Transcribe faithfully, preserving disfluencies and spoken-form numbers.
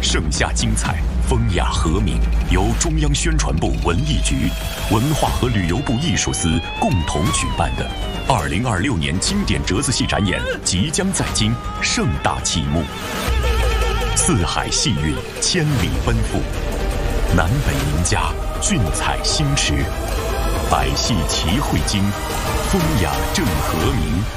盛夏精彩，风雅和鸣，由中央宣传部文艺局、文化和旅游部艺术司共同举办的二零二六年经典折子戏展演即将在京盛大启幕。四海戏韵，千里奔赴，南北名家，俊采星驰，百戏齐汇京，风雅正和鸣。